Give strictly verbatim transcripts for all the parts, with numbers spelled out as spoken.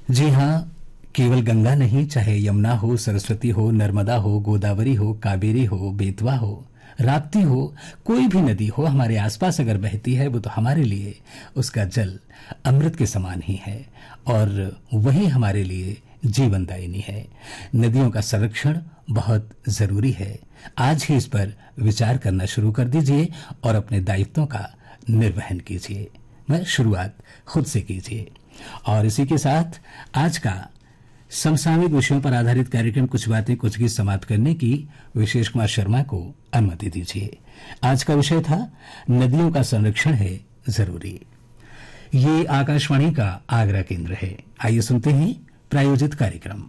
जी हाँ, केवल गंगा नहीं, चाहे यमुना हो, सरस्वती हो, नर्मदा हो, गोदावरी हो, कावेरी हो, बेतवा हो, राप्ती हो, कोई भी नदी हो, हमारे आसपास अगर बहती है वो तो हमारे लिए उसका जल अमृत के समान ही है और वही हमारे लिए जीवनदायिनी है। नदियों का संरक्षण बहुत जरूरी है। आज ही इस पर विचार करना शुरू कर दीजिए और अपने दायित्वों का निर्वहन कीजिए। मैं शुरुआत खुद से कीजिए। और इसी के साथ आज का समसामयिक विषयों पर आधारित कार्यक्रम कुछ बातें कुछ गीत समाप्त करने की विशेष कुमार शर्मा को अनुमति दीजिए। आज का विषय था नदियों का संरक्षण है जरूरी। ये आकाशवाणी का आगरा केंद्र है। आइए सुनते हैं प्रायोजित कार्यक्रम।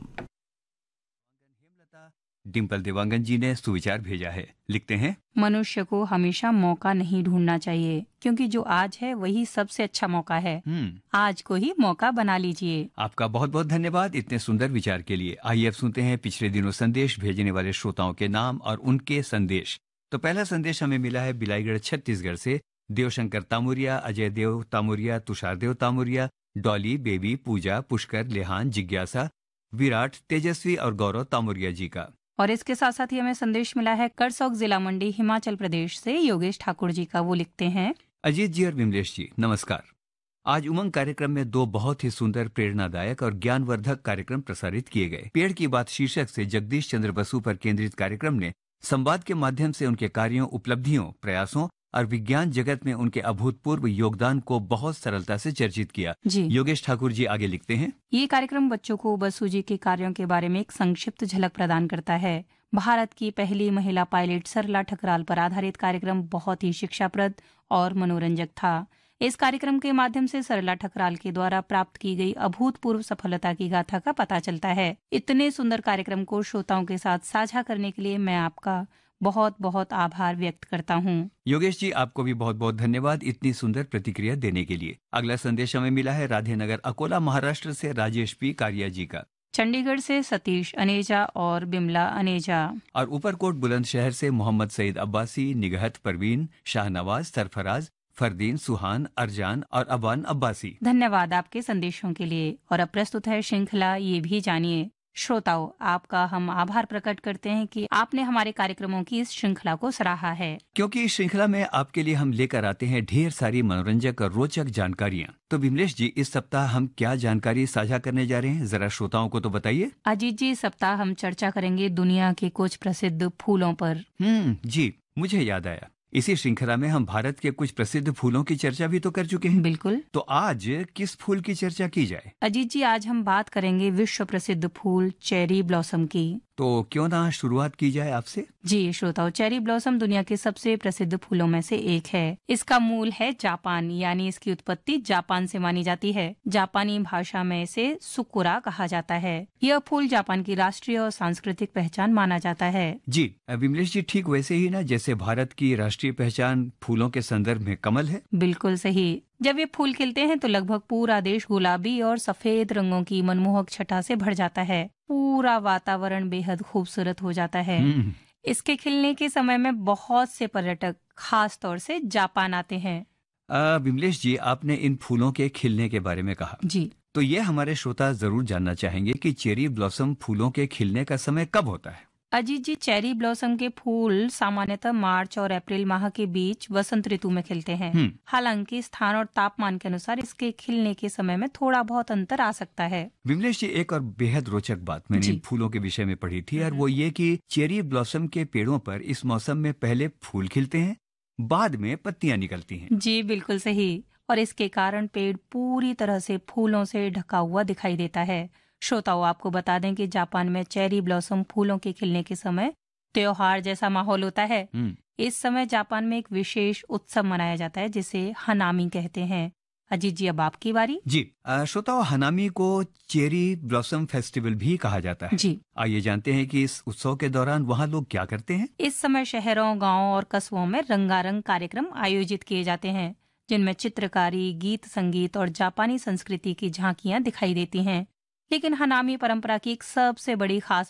डिम्पल देवांगन जी ने सुविचार भेजा है। लिखते हैं, मनुष्य को हमेशा मौका नहीं ढूंढना चाहिए, क्योंकि जो आज है वही सबसे अच्छा मौका है। आज को ही मौका बना लीजिए। आपका बहुत बहुत धन्यवाद इतने सुंदर विचार के लिए। आइए अब सुनते हैं पिछले दिनों संदेश भेजने वाले श्रोताओं के नाम और उनके संदेश। तो पहला संदेश हमें मिला है बिलाईगढ़ छत्तीसगढ़ से। देवशंकर तामुरिया, अजय देव तामुरिया, तुषार देव तामुरिया, डॉली, बेबी, पूजा, पुष्कर, लेहान, जिज्ञासा, विराट, तेजस्वी और गौरव तामुरिया जी का। और इसके साथ साथ ही हमें संदेश मिला है करसौग जिला मंडी हिमाचल प्रदेश से योगेश ठाकुर जी का। वो लिखते हैं, अजीत जी और विमलेश जी नमस्कार। आज उमंग कार्यक्रम में दो बहुत ही सुंदर, प्रेरणादायक और ज्ञानवर्धक कार्यक्रम प्रसारित किए गए। पेड़ की बात शीर्षक से जगदीश चंद्र बसु पर केंद्रित कार्यक्रम ने संवाद के माध्यम से उनके कार्यों, उपलब्धियों, प्रयासों और विज्ञान जगत में उनके अभूतपूर्व योगदान को बहुत सरलता से चर्चित किया। जी। योगेश ठाकुर जी आगे लिखते हैं, ये कार्यक्रम बच्चों को बसु जी के कार्यों के बारे में एक संक्षिप्त झलक प्रदान करता है। भारत की पहली महिला पायलट सरला ठकराल पर आधारित कार्यक्रम बहुत ही शिक्षाप्रद और मनोरंजक था। इस कार्यक्रम के माध्यम से सरला ठकराल के द्वारा प्राप्त की गई अभूतपूर्व सफलता की गाथा का पता चलता है। इतने सुंदर कार्यक्रम को श्रोताओं के साथ साझा करने के लिए मैं आपका बहुत बहुत आभार व्यक्त करता हूँ। योगेश जी आपको भी बहुत बहुत धन्यवाद इतनी सुंदर प्रतिक्रिया देने के लिए। अगला संदेश हमें मिला है राधेनगर अकोला महाराष्ट्र से राजेश पी कारिया जी का। चंडीगढ़ से सतीश अनेजा और बिमला अनेजा। और ऊपरकोट बुलंदशहर से मोहम्मद सईद अब्बासी, निगहत परवीन, शाहनवाज, सरफराज, फरदीन, सुहान, अरजान और अबान अब्बासी। धन्यवाद आपके संदेशों के लिए। और अब प्रस्तुत है श्रृंखला ये भी जानिए। श्रोताओं, आपका हम आभार प्रकट करते हैं कि आपने हमारे कार्यक्रमों की इस श्रृंखला को सराहा है, क्योंकि इस श्रृंखला में आपके लिए हम लेकर आते हैं ढेर सारी मनोरंजक और रोचक जानकारियाँ। तो विमलेश जी, इस सप्ताह हम क्या जानकारी साझा करने जा रहे हैं, जरा श्रोताओं को तो बताइए। अजीत जी, सप्ताह हम चर्चा करेंगे दुनिया के कुछ प्रसिद्ध फूलों पर। हम्म जी, मुझे याद आया, इसी श्रृंखला में हम भारत के कुछ प्रसिद्ध फूलों की चर्चा भी तो कर चुके हैं। बिल्कुल। तो आज किस फूल की चर्चा की जाए? अजीत जी, आज हम बात करेंगे विश्व प्रसिद्ध फूल चेरी ब्लॉसम की। तो क्यों ना शुरुआत की जाए आपसे। जी श्रोताओं, चेरी ब्लॉसम दुनिया के सबसे प्रसिद्ध फूलों में से एक है। इसका मूल है जापान, यानी इसकी उत्पत्ति जापान से मानी जाती है। जापानी भाषा में इसे सुकुरा कहा जाता है। यह फूल जापान की राष्ट्रीय और सांस्कृतिक पहचान माना जाता है। जी विमलेश जी, ठीक वैसे ही ना जैसे भारत की राष्ट्रीय पहचान फूलों के संदर्भ में कमल है। बिल्कुल सही। जब ये फूल खिलते हैं तो लगभग पूरा देश गुलाबी और सफेद रंगों की मनमोहक छटा से भर जाता है। पूरा वातावरण बेहद खूबसूरत हो जाता है। इसके खिलने के समय में बहुत से पर्यटक खास तौर से जापान आते हैं। विमलेश जी, आपने इन फूलों के खिलने के बारे में कहा। जी। तो ये हमारे श्रोता जरूर जानना चाहेंगे कि चेरी ब्लॉसम फूलों के खिलने का समय कब होता है। अजीत जी, चेरी ब्लॉसम के फूल सामान्यतः मार्च और अप्रैल माह के बीच वसंत ऋतु में खिलते हैं। हालांकि स्थान और तापमान के अनुसार इसके खिलने के समय में थोड़ा बहुत अंतर आ सकता है। विमलेश जी, एक और बेहद रोचक बात मैंने इन फूलों के विषय में पढ़ी थी और वो ये कि चेरी ब्लॉसम के पेड़ों पर इस मौसम में पहले फूल खिलते हैं, बाद में पत्तियां निकलती हैं। जी बिल्कुल सही। और इसके कारण पेड़ पूरी तरह से फूलों से ढका हुआ दिखाई देता है। श्रोताओं, आपको बता दें कि जापान में चेरी ब्लॉसम फूलों के खिलने के समय त्योहार जैसा माहौल होता है। इस समय जापान में एक विशेष उत्सव मनाया जाता है जिसे हनामी कहते हैं। अजीत जी, अब आपकी बारी। जी श्रोताओं, हनामी को चेरी ब्लॉसम फेस्टिवल भी कहा जाता है। जी। आइए जानते हैं कि इस उत्सव के दौरान वहाँ लोग क्या करते हैं। इस समय शहरों, गाँव और कस्बों में रंगारंग कार्यक्रम आयोजित किए जाते हैं, जिनमें चित्रकारी, गीत, संगीत और जापानी संस्कृति की झांकियां दिखाई देती हैं। लेकिन हनामी परंपरा की एक सबसे बड़ी खास